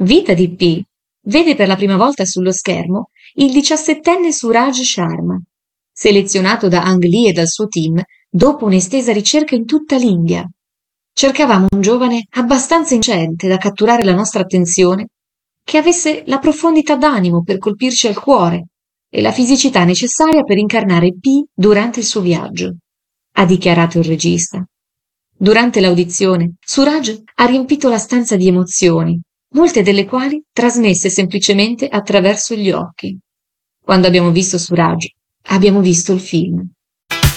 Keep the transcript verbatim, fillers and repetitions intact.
Vita di P vede per la prima volta sullo schermo il diciassettenne Suraj Sharma, selezionato da Ang Lee e dal suo team dopo un'estesa ricerca in tutta l'India. Cercavamo un giovane abbastanza vincente da catturare la nostra attenzione, che avesse la profondità d'animo per colpirci al cuore e la fisicità necessaria per incarnare P durante il suo viaggio, ha dichiarato il regista. Durante l'audizione, Suraj ha riempito la stanza di emozioni, molte delle quali trasmesse semplicemente attraverso gli occhi. Quando abbiamo visto Suraj, abbiamo visto il film.